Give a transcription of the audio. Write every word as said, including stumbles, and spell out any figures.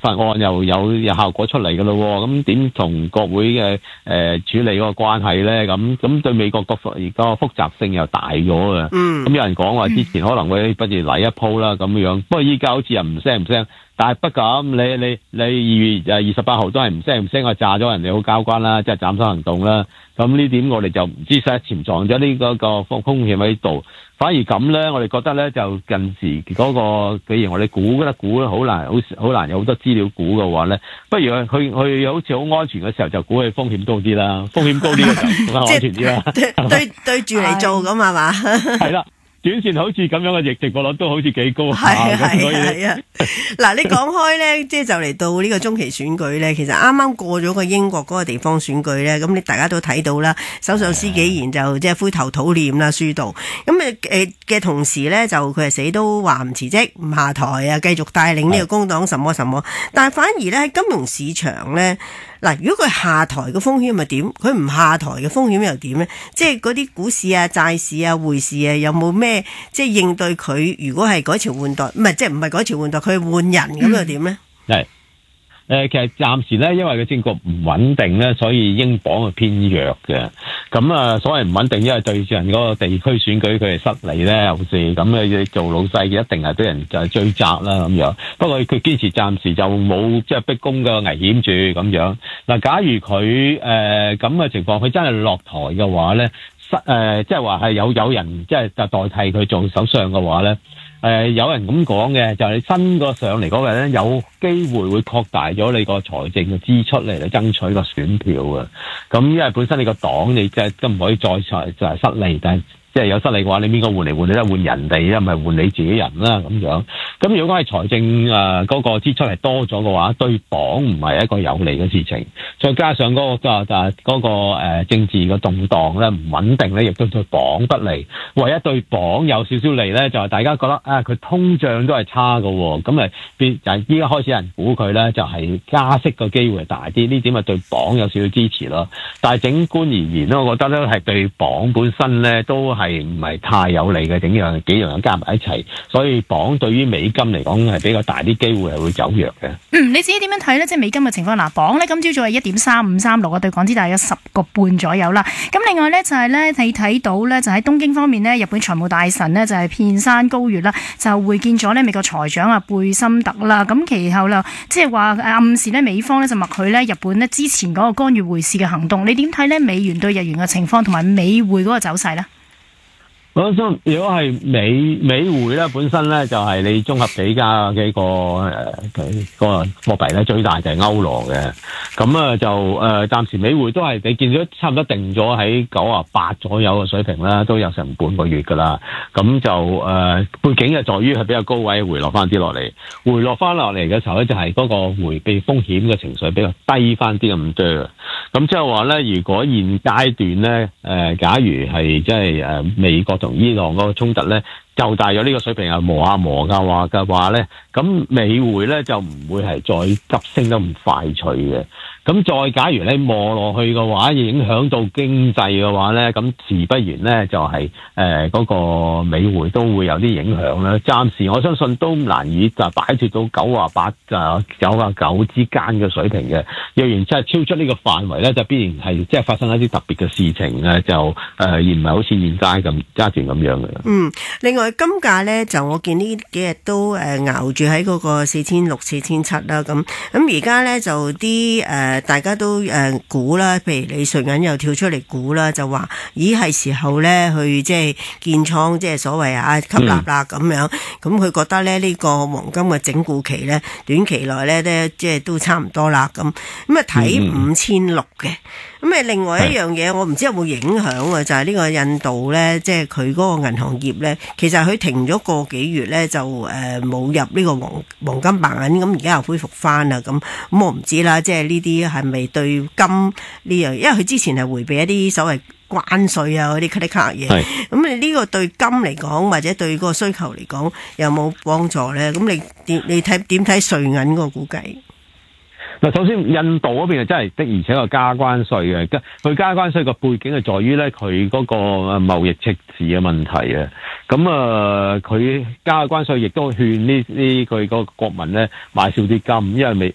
法案又有有效果出嚟㗎咯，咁點同國會嘅誒、呃、處理嗰個關係咧？咁咁對美國國而家複雜性又大咗啊！ 嗯， 咁有人講話之前可能會不如嚟一鋪啦咁樣，不過依家好似又唔聲唔聲。但係不咁，你你你二月誒二十八號都係唔聲唔聲，我炸咗人哋好交關啦，即係斬首行動啦。咁呢點我哋就唔知實潛藏咗呢個個風風險喺度。反而咁咧，我哋覺得咧就近時嗰、那個，既然我哋估得估咧好難，好好難有好多資料估嘅話咧，不如去去好似好安全嘅時候就估佢風險高啲啦，風險高啲嘅就更加安全啲啦。 對對對住嚟做咁係嘛？係啦。短線好似咁樣嘅逆直播率都好似幾高下， 係啊係啊！嗱，你講開咧，即係就嚟到呢個中期選舉咧，其實啱啱過咗個英國嗰個地方選舉咧，咁你大家都睇到啦，首相施紀賢就即係灰頭土臉啦，輸到咁誒誒嘅同時咧，就佢係死都話唔辭職唔下台啊，繼續帶領呢個工黨什麼什麼，但係反而咧喺金融市場咧。嗱，如果佢下台嘅風險係點？佢唔下台嘅風險又點咧？即係嗰啲股市啊、債市啊、匯市啊，有冇咩即係應對佢？如果係改朝換代，唔係即係唔係改朝換代，佢換人咁又點咧？係。 誒，其實暫時咧，因為個政局唔穩定咧，所以英鎊係偏弱嘅。咁啊，所謂唔穩定，因為對象嗰個地區選舉佢係失利咧，有時咁你做老細嘅一定係俾人就係追責啦咁樣。不過佢堅持暫時就冇即係逼宮嘅危險住咁樣。嗱，假如佢誒咁嘅情況，佢真係落台嘅話咧，失誒即係話係有有人即係就代替佢做首相嘅話咧。誒、呃、有人咁講嘅，就係、是、你新個上嚟嗰個咧，有機會會擴大咗你個財政嘅支出嚟嚟爭取個選票啊！咁因為本身你個黨你即係都唔可以再就係失利，但係即係有失利嘅話，你邊個換嚟換去都換人哋啊，唔係換你自己人啦咁樣。咁如果係財政誒嗰、呃那個支出係多咗嘅話，對黨唔係一個有利嘅事情。再加上嗰、那個就係嗰個誒政治嘅動盪咧，唔穩定咧，亦都對黨不利。唯一對黨有少少利咧，就係、是、大家覺得啊，佢通脹都係差㗎喎，咁咪變就係依家開始有人估佢咧，就係、是、加息嘅機會係大啲。呢點咪對黨有少少支持咯。但係整觀而言咧，我覺得咧係對黨本身咧都係唔係太有利嘅，整樣幾樣加埋一齊，所以黨對於美金嚟講係比較大啲機會係會走弱嘅。 嗯，你自己點樣睇咧？即係美金嘅情況嗱，鎊咧今朝早係一點三五三六啊，對港紙大約十個半左右啦。咁另外咧就係咧你睇到咧就喺東京方面呢，日本財務大臣呢，就係片山高月啦，就會見咗呢美國財長啊貝森特啦。咁其後啦，即係話暗示呢美方呢，就默許呢日本呢之前嗰個干預匯市嘅行動。你點睇呢美元對日元嘅情況同埋美匯嗰個走勢呢？ 我想如果係美美匯咧，本身咧就係、是、你綜合比較幾個誒佢個貨幣咧，最大就係歐羅嘅。咁啊就誒、呃、暫時美匯都係你見到差唔多定咗喺九啊八左右嘅水平啦，都有成半個月噶啦。咁就誒、呃、背景係在於係比較高位回落翻啲落嚟，回落翻落嚟嘅時候咧，就係、是、嗰個迴避風險嘅情緒比較低翻啲咁多。咁即係話咧，如果現階段咧誒、呃，假如係即係誒美國同伊朗嗰個衝突咧，就大咗呢個水平啊磨下磨嘅話嘅話咧，咁美匯咧就唔會係再急升得咁快脆嘅。咁再假如你磨落去嘅話，影響到經濟嘅話咧，咁自不然咧就係誒嗰個美匯都會有啲影響啦。暫時我相信都難以就擺脫到九啊八啊九啊九之間嘅水平嘅。若然真係超出呢個範圍咧，就必然係即係發生一啲特別嘅事情咧，就誒、呃、而唔係好似現階咁階段咁樣嘅。 嗯，另外金價咧就我見呢幾日都誒熬住喺嗰個四千六、四千七啦。咁咁而家咧就啲誒。呃大家都誒估啦，譬如你瑞銀又跳出嚟估啦，就話咦係時候咧去即係建倉，即係所謂啊吸納啦咁樣。咁佢覺得咧呢個黃金嘅整固期咧，短期內咧咧即係都差唔多啦。咁咁啊睇五千六嘅。咁誒另外一樣嘢，我唔知有冇影響啊，就係呢個印度咧，即係佢嗰個銀行業咧，其實佢停咗個幾月咧，就誒冇入呢個黃黃金版，咁而家又恢復翻啦。咁咁我唔知啦，即係呢啲係咪對金呢樣？因為佢之前係迴避一啲所謂關稅啊嗰啲 credit card 嘢。咁你呢個對金嚟講，或者對嗰個需求嚟講，有冇幫助咧？咁你點你睇點睇瑞銀嗰個估計？ 嗱，首先印度嗰邊係真係的，而且個加關稅嘅，佢加關稅個背景係在於咧，佢嗰個貿易赤字嘅問題啊。咁啊，佢加關稅亦都勸呢呢佢個國民咧買少啲金，因為美